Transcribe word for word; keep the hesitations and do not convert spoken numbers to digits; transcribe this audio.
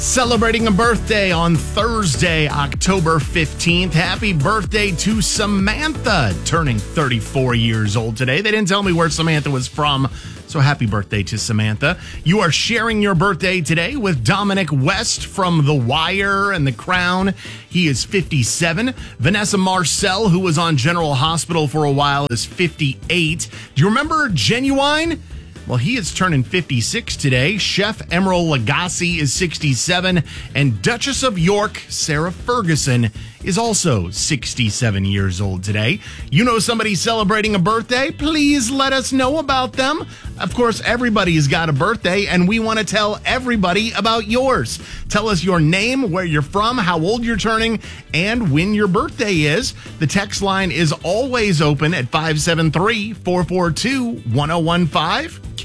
Celebrating a birthday on Thursday, October fifteenth. Happy birthday to Samantha, turning thirty-four years old today. They didn't tell me where Samantha was from, so happy birthday to Samantha. You are sharing your birthday today with Dominic West from The Wire and The Crown. He is fifty-seven. Vanessa Marcel, who was on General Hospital for a while, is fifty-eight. Do you remember Genuine? Well, he is turning fifty-six today. Chef Emeril Lagasse is sixty-seven. And Duchess of York, Sarah Ferguson, is also sixty-seven years old today. You know somebody celebrating a birthday? Please let us know about them. Of course, everybody's got a birthday, and we want to tell everybody about yours. Tell us your name, where you're from, how old you're turning, and when your birthday is. The text line is always open at five seven three, four four two, one oh one five.